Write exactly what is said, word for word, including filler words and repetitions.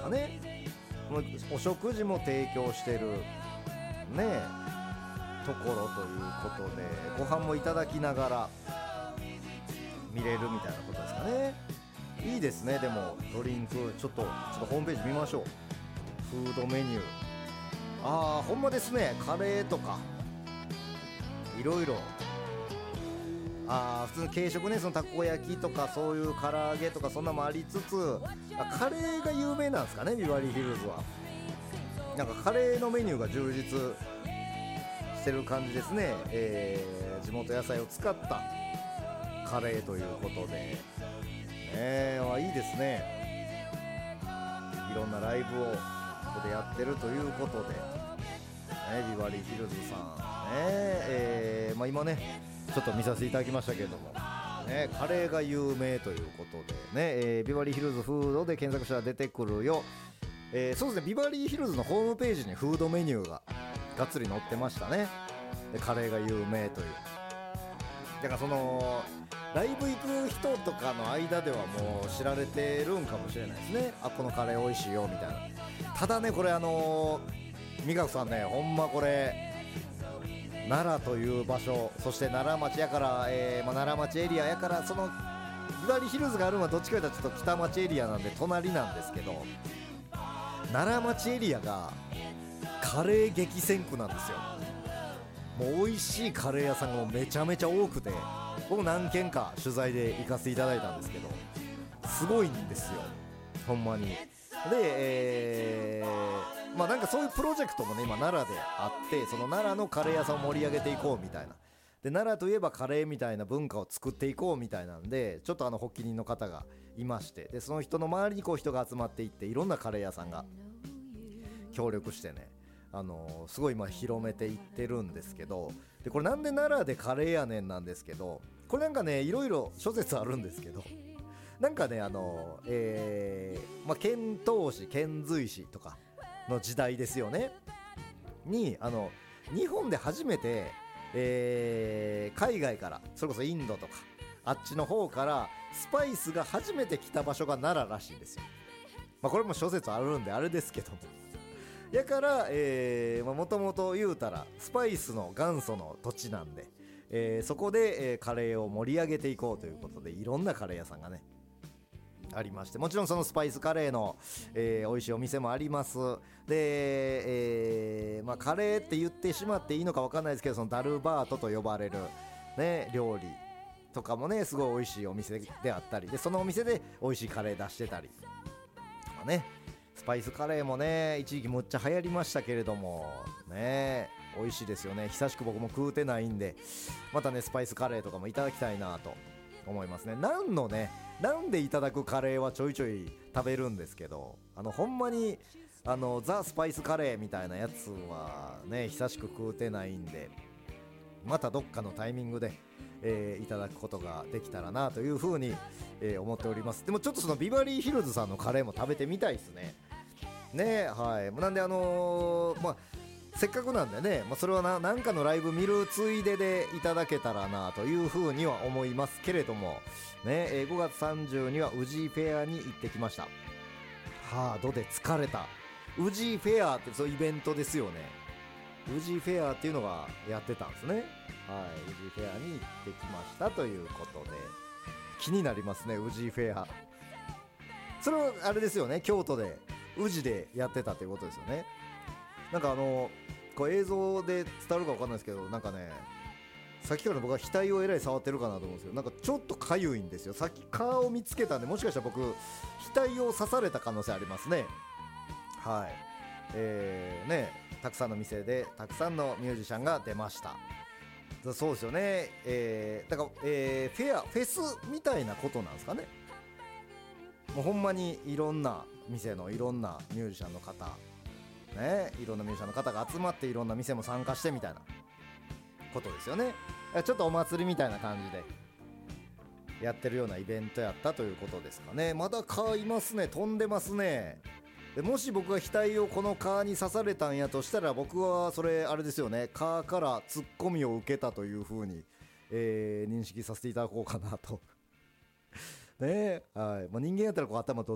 ね。お食事も提供してるねところということで、ご飯もいただきながら見れるみたいなことですかね。いいですね。でもドリンクちょっとちょっとホームページ見ましょう。フードメニュー、ああほんまですね。カレーとかいろいろ、あ普通の軽食ね、そのたこ焼きとかそういう唐揚げとかそんなもありつつ、カレーが有名なんですかね、ビバリーヒルズは。なんかカレーのメニューが充実してる感じですね。えー、地元野菜を使ったカレーということで、ねえー、いいですね。いろんなライブをここでやってるということで、ね、ビバリーヒルズさん、ねえーまあ、今ねちょっと見させていただきましたけれども、ね、カレーが有名ということで、ねえー、ビバリーヒルズフードで検索したら出てくるよ。えー、そうですね、ビバリーヒルズのホームページにフードメニューががっつり載ってましたね。でカレーが有名という、だからそのライブ行く人とかの間ではもう知られてるんかもしれないですね。あこのカレー美味しいよみたいな。ただねこれあのー、美学さんね、ほんまこれ奈良という場所、そして奈良町やから、えーまあ、奈良町エリアやから、そのビバリーヒルズがあるのはどっちかというとちょっと北町エリアなんで隣なんですけど、奈良町エリアがカレー激戦区なんですよ。もう美味しいカレー屋さんがめちゃめちゃ多くて、僕何軒か取材で行かせていただいたんですけど、すごいんですよほんまに。で、えー、まあなんかそういうプロジェクトもね今奈良であって、その奈良のカレー屋さんを盛り上げていこうみたいな、で奈良といえばカレーみたいな文化を作っていこうみたいなんで、ちょっとあの発起人の方がいまして、でその人の周りにこう人が集まっていって、いろんなカレー屋さんが協力してね、あのー、すごい今広めていってるんですけど、でこれなんで奈良でカレーやねんなんですけど、これなんかねいろいろ諸説あるんですけど、なんかねあのー、えー、まあ遣唐使遣隋使とかの時代ですよねに、あの日本で初めて、えー、海外からそれこそインドとかあっちの方からスパイスが初めて来た場所が奈良らしいんですよ。まあこれも諸説あるんであれですけども、やからもともと言うたらスパイスの元祖の土地なんで、えー、そこで、えー、カレーを盛り上げていこうということで、いろんなカレー屋さんがねありまして、もちろんそのスパイスカレーの、えー、美味しいお店もあります。で、えーまあ、カレーって言ってしまっていいのか分かんないですけど、そのダルバートと呼ばれる、ね、料理とかもねすごい美味しいお店であったりで、そのお店で美味しいカレー出してたりとかね、スパイスカレーもね一時期むっちゃ流行りましたけれどもね、美味しいですよね。久しく僕も食うてないんで、またねスパイスカレーとかもいただきたいなと思いますね。なんのねなんでいただくカレーはちょいちょい食べるんですけど、あのほんまにあのザ・スパイスカレーみたいなやつはね久しく食うてないんで、またどっかのタイミングで、えー、いただくことができたらなというふうに、えー、思っております。でもちょっとそのビバリーヒルズさんのカレーも食べてみたいですね。ね、はい。なんであのー、まあせっかくなんでね、まあ、それはな何かのライブ見るついででいただけたらなというふうには思いますけれどもね、えー、ごがつさんじゅうには宇治フェアに行ってきました。ハードで疲れた。宇治フェアってそういうイベントですよね。宇治フェアっていうのがやってたんですね。はい、宇治フェアに行ってきましたということで、気になりますね宇治フェア。それはあれですよね、京都で宇治でやってたということですよね。なんかあのこう映像で伝わるか分かんないですけど、なんかねさっきから僕は額をえらい触ってるかなと思うんですけど、なんかちょっとかゆいんですよ。さっき蚊を見つけたんで、もしかしたら僕額を刺された可能性ありますね。はい、えー、ねたくさんの店でたくさんのミュージシャンが出ました。そうですよね、えー、だから、えー、フェアフェスみたいなことなんですかね。もうほんまにいろんな店のいろんなミュージシャンの方ね、いろんなミュージシャンの方が集まっていろんな店も参加してみたいなことですよね。ちょっとお祭りみたいな感じでやってるようなイベントやったということですかね。まだ蚊いますね、飛んでますね。でもし僕が額をこの蚊に刺されたんやとしたら、僕はそれあれですよね、蚊からツッコミを受けたという風に、えー、認識させていただこうかなとね、はい、まあ、人間やったらこう頭ど